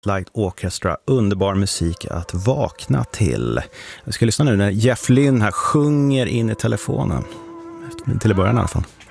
Light Orchestra, underbar musik att vakna till. Jag ska lyssna nu när Jeff Lynne här sjunger in i telefonen. Till början i alla fall.